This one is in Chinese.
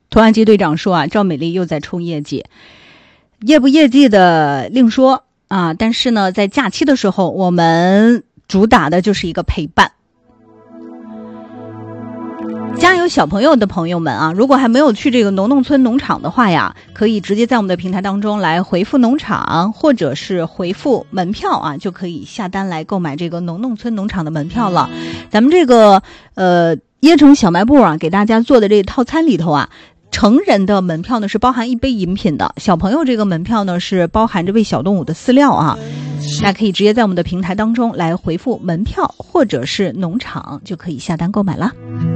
拖拉机队长说啊，赵美丽又在冲业绩，业不业绩的另说啊，但是呢，在假期的时候，我们主打的就是一个陪伴。家有小朋友的朋友们啊，如果还没有去这个农弄村农场的话呀，可以直接在我们的平台当中来回复农场，或者是回复门票啊，就可以下单来购买这个农弄村农场的门票了。咱们这个椰城小卖部啊，给大家做的这套餐里头啊，成人的门票呢是包含一杯饮品的，小朋友这个门票呢是包含着喂小动物的饲料啊。大家可以直接在我们的平台当中来回复门票或者是农场，就可以下单购买了。